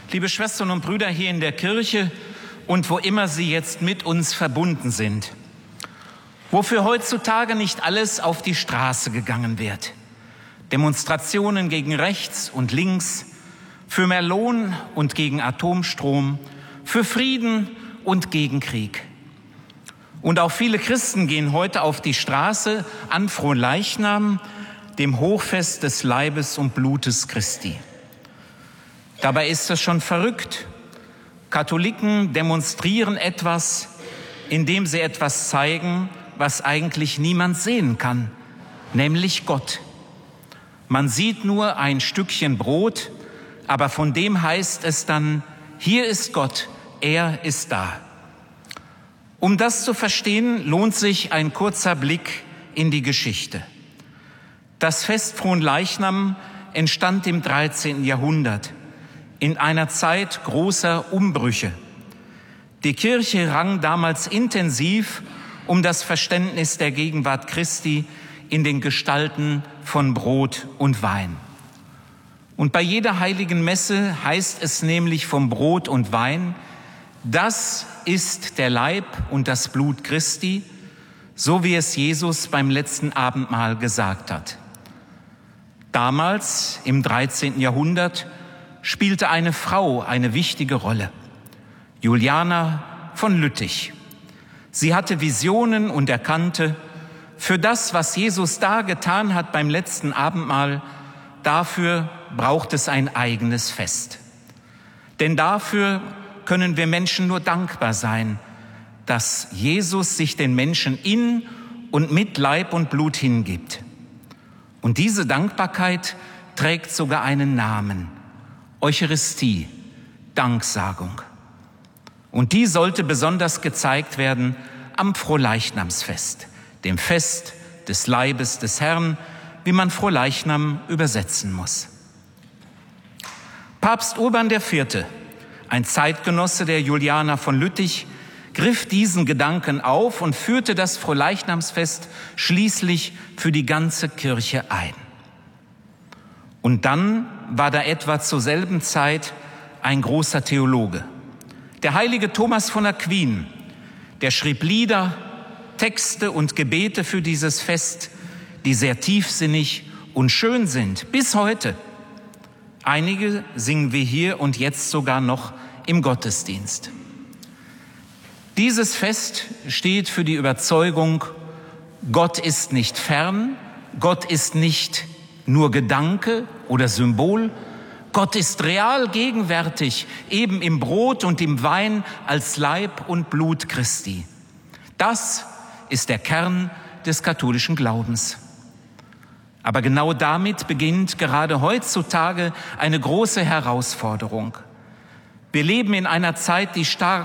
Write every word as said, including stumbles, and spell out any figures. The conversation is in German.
liebe Schwestern und Brüder hier in der Kirche und wo immer Sie jetzt mit uns verbunden sind, wofür heutzutage nicht alles auf die Straße gegangen wird. Demonstrationen gegen rechts und links, für mehr Lohn und gegen Atomstrom, für Frieden und gegen Krieg. Und auch viele Christen gehen heute auf die Straße an Fronleichnam, dem Hochfest des Leibes und Blutes Christi. Dabei ist es schon verrückt. Katholiken demonstrieren etwas, indem sie etwas zeigen, was eigentlich niemand sehen kann, nämlich Gott. Man sieht nur ein Stückchen Brot, aber von dem heißt es dann, hier ist Gott, er ist da. Um das zu verstehen, lohnt sich ein kurzer Blick in die Geschichte. Das Fest Fronleichnam entstand im dreizehnten Jahrhundert, in einer Zeit großer Umbrüche. Die Kirche rang damals intensiv um das Verständnis der Gegenwart Christi in den Gestalten von Brot und Wein. Und bei jeder heiligen Messe heißt es nämlich vom Brot und Wein, das ist der Leib und das Blut Christi, so wie es Jesus beim letzten Abendmahl gesagt hat. Damals, im dreizehnten Jahrhundert, spielte eine Frau eine wichtige Rolle, Juliana von Lüttich. Sie hatte Visionen und erkannte, für das, was Jesus da getan hat beim letzten Abendmahl, dafür braucht es ein eigenes Fest. Denn dafür können wir Menschen nur dankbar sein, dass Jesus sich den Menschen in und mit Leib und Blut hingibt. Und diese Dankbarkeit trägt sogar einen Namen: Eucharistie, Danksagung. Und die sollte besonders gezeigt werden am Fronleichnamsfest, dem Fest des Leibes des Herrn, wie man Fronleichnam übersetzen muss. Papst Urban der Vierte, ein Zeitgenosse der Juliana von Lüttich, griff diesen Gedanken auf und führte das Fronleichnamsfest schließlich für die ganze Kirche ein. Und dann war da etwa zur selben Zeit ein großer Theologe, der heilige Thomas von Aquin, der schrieb Lieder, Texte und Gebete für dieses Fest, die sehr tiefsinnig und schön sind, bis heute. Einige singen wir hier und jetzt sogar noch im Gottesdienst. Dieses Fest steht für die Überzeugung, Gott ist nicht fern, Gott ist nicht nur Gedanke oder Symbol, Gott ist real gegenwärtig, eben im Brot und im Wein als Leib und Blut Christi. Das ist der Kern des katholischen Glaubens. Aber genau damit beginnt gerade heutzutage eine große Herausforderung. Wir leben in einer Zeit, die stark